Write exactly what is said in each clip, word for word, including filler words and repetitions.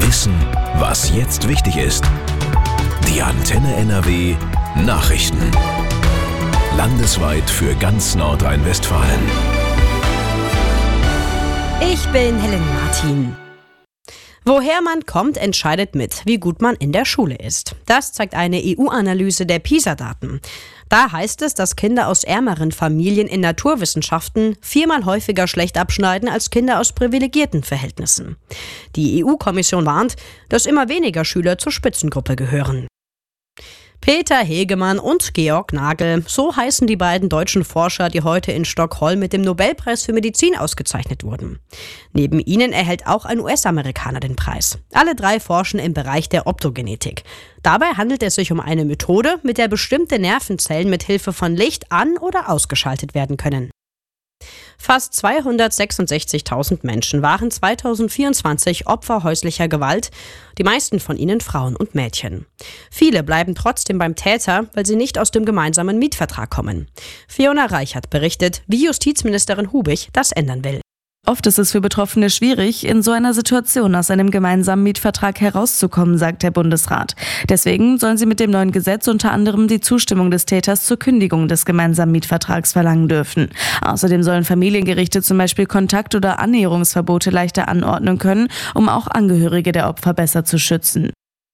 Wissen, was jetzt wichtig ist. Die Antenne N R W Nachrichten. Landesweit für ganz Nordrhein-Westfalen. Ich bin Helen Martin. Woher man kommt, entscheidet mit, wie gut man in der Schule ist. Das zeigt eine E U-Analyse der PISA-Daten. Da heißt es, dass Kinder aus ärmeren Familien in Naturwissenschaften viermal häufiger schlecht abschneiden als Kinder aus privilegierten Verhältnissen. Die E U-Kommission warnt, dass immer weniger Schüler zur Spitzengruppe gehören. Peter Hegemann und Georg Nagel, so heißen die beiden deutschen Forscher, die heute in Stockholm mit dem Nobelpreis für Medizin ausgezeichnet wurden. Neben ihnen erhält auch ein U S-Amerikaner den Preis. Alle drei forschen im Bereich der Optogenetik. Dabei handelt es sich um eine Methode, mit der bestimmte Nervenzellen mit Hilfe von Licht an- oder ausgeschaltet werden können. Fast zweihundertsechsundsechzigtausend Menschen waren zweitausendvierundzwanzig Opfer häuslicher Gewalt, die meisten von ihnen Frauen und Mädchen. Viele bleiben trotzdem beim Täter, weil sie nicht aus dem gemeinsamen Mietvertrag kommen. Fiona Reichert berichtet, wie Justizministerin Hubig das ändern will. Oft ist es für Betroffene schwierig, in so einer Situation aus einem gemeinsamen Mietvertrag herauszukommen, sagt der Bundesrat. Deswegen sollen sie mit dem neuen Gesetz unter anderem die Zustimmung des Täters zur Kündigung des gemeinsamen Mietvertrags verlangen dürfen. Außerdem sollen Familiengerichte zum Beispiel Kontakt- oder Annäherungsverbote leichter anordnen können, um auch Angehörige der Opfer besser zu schützen.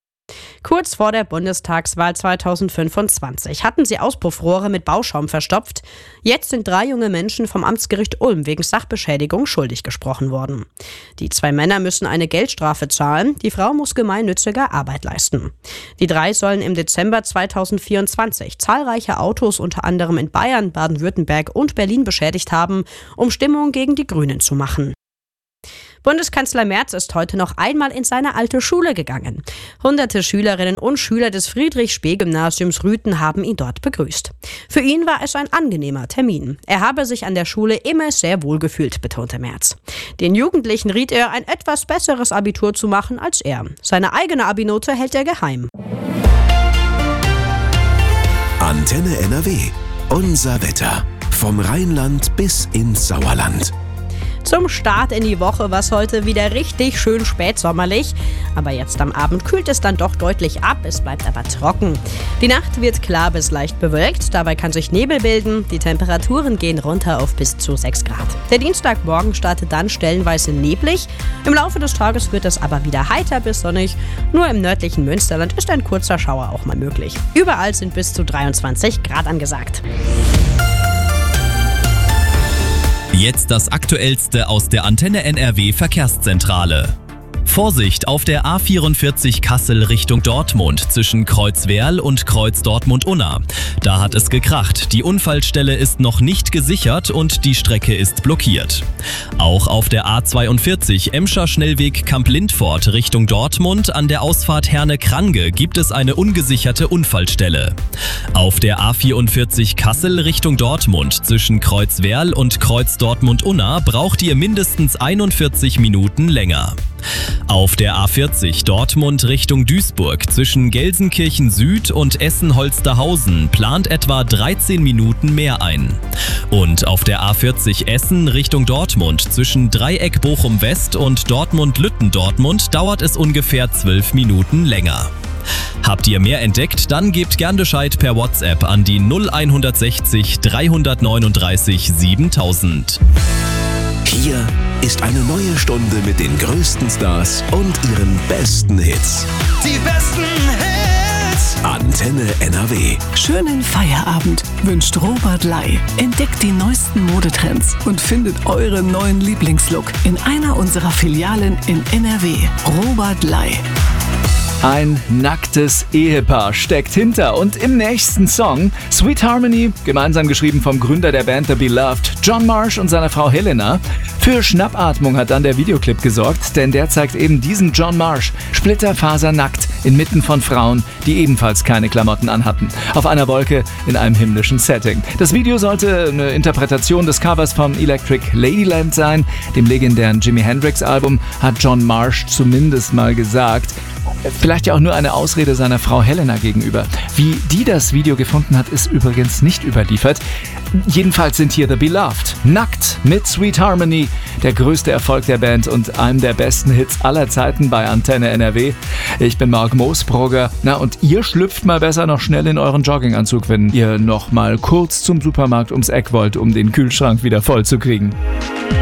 Kurz vor der Bundestagswahl zweitausendfünfundzwanzig hatten sie Auspuffrohre mit Bauschaum verstopft. Jetzt sind drei junge Menschen vom Amtsgericht Ulm wegen Sachbeschädigung schuldig gesprochen worden. Die zwei Männer müssen eine Geldstrafe zahlen, die Frau muss gemeinnützige Arbeit leisten. Die drei sollen im Dezember zweitausendvierundzwanzig zahlreiche Autos unter anderem in Bayern, Baden-Württemberg und Berlin beschädigt haben, um Stimmung gegen die Grünen zu machen. Bundeskanzler Merz ist heute noch einmal in seine alte Schule gegangen. Hunderte Schülerinnen und Schüler des Friedrich-Spee-Gymnasiums Rüthen haben ihn dort begrüßt. Für ihn war es ein angenehmer Termin. Er habe sich an der Schule immer sehr wohl gefühlt, betonte Merz. Den Jugendlichen riet er, ein etwas besseres Abitur zu machen als er. Seine eigene Abi-Note hält er geheim. Antenne N R W. Unser Wetter. Vom Rheinland bis ins Sauerland. Zum Start in die Woche war es heute wieder richtig schön spätsommerlich. Aber jetzt am Abend kühlt es dann doch deutlich ab, es bleibt aber trocken. Die Nacht wird klar bis leicht bewölkt, dabei kann sich Nebel bilden. Die Temperaturen gehen runter auf bis zu sechs Grad. Der Dienstagmorgen startet dann stellenweise neblig. Im Laufe des Tages wird es aber wieder heiter bis sonnig. Nur im nördlichen Münsterland ist ein kurzer Schauer auch mal möglich. Überall sind bis zu dreiundzwanzig Grad angesagt. Jetzt das Aktuellste aus der Antenne N R W Verkehrszentrale. Vorsicht auf der A vierundvierzig Kassel Richtung Dortmund zwischen Kreuzwerl und Kreuz Dortmund-Unna. Da hat es gekracht. Die Unfallstelle ist noch nicht gesichert und die Strecke ist blockiert. Auch auf der A zweiundvierzig Emscher Schnellweg Kamp-Lindfort Richtung Dortmund an der Ausfahrt Herne-Krange gibt es eine ungesicherte Unfallstelle. Auf der A vierundvierzig Kassel Richtung Dortmund zwischen Kreuzwerl und Kreuz Dortmund-Unna braucht ihr mindestens einundvierzig Minuten länger. Auf der A vierzig Dortmund Richtung Duisburg zwischen Gelsenkirchen Süd und Essen-Holsterhausen plant etwa dreizehn Minuten mehr ein. Und auf der A vierzig Essen Richtung Dortmund zwischen Dreieck Bochum West und Dortmund-Lütten-Dortmund dauert es ungefähr zwölf Minuten länger. Habt ihr mehr entdeckt? Dann gebt gern Bescheid per WhatsApp an die null hundertsechzig dreihundertneununddreißig siebentausend. Hier ist eine neue Stunde mit den größten Stars und ihren besten Hits. Die besten Hits! Antenne N R W. Schönen Feierabend wünscht Robert Lai. Entdeckt die neuesten Modetrends und findet euren neuen Lieblingslook in einer unserer Filialen in N R W. Robert Lai. Ein nacktes Ehepaar steckt hinter und im nächsten Song Sweet Harmony, gemeinsam geschrieben vom Gründer der Band The Beloved, John Marsh und seiner Frau Helena. Für Schnappatmung hat dann der Videoclip gesorgt, denn der zeigt eben diesen John Marsh splitterfasernackt inmitten von Frauen, die ebenfalls keine Klamotten anhatten, auf einer Wolke in einem himmlischen Setting. Das Video sollte eine Interpretation des Covers von Electric Ladyland sein, dem legendären Jimi Hendrix Album, hat John Marsh zumindest mal gesagt. Vielleicht ja auch nur eine Ausrede seiner Frau Helena gegenüber. Wie die das Video gefunden hat, ist übrigens nicht überliefert. Jedenfalls sind hier The Beloved nackt mit Sweet Harmony, der größte Erfolg der Band und einem der besten Hits aller Zeiten bei Antenne N R W. Ich bin Marc Moosbrugger. Na, und ihr schlüpft mal besser noch schnell in euren Jogginganzug, wenn ihr noch mal kurz zum Supermarkt ums Eck wollt, um den Kühlschrank wieder voll zu kriegen.